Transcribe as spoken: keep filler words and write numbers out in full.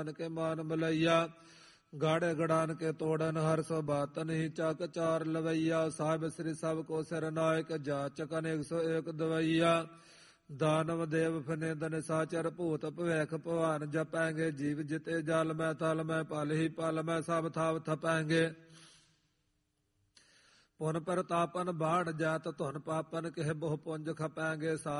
ਕੇ ਮਾਨ ਮਲਈਆ ਗਾੜੇ ਗੜਾਨ ਕੇ ਤੋੜਨ ਹਰ ਸੋ ਬਾਤਨ ਹੀ ਚੱਕ ਚਾਰ ਲਵਈਆ ਸਾਹਿਬ ਸ੍ਰੀ ਸਭ ਕੋ ਸਿਰ ਨਾਇਕ ਜਾਚਕ ਅਨੇਕ ਸੋ ਏਕ ਦਵਈਆ ਦਾਨਵ ਦੇਵ ਫਨੇਦ ਨਿਸਾਚਰ ਭੂਤ ਭਵੈਖ ਭਵਾਨ ਜਪੈਂਗੇ ਜੀਵ ਜਿਤੇ ਜਲ ਮੈਂ ਤਲ ਮੈਂ ਪਲ ਹੀ ਪਲ ਮੈਂ ਸਭ ਥਾਵ ਥਪੈਂਗੇ ਪੁਨ ਪ੍ਰਤਾਪਨ ਬਾੜ ਜਾਤ ਧੁਨ ਪਾਪਨ ਕਹਿ ਬਹੁ ਪੁੰਜ ਖਪੈਂਗੇ।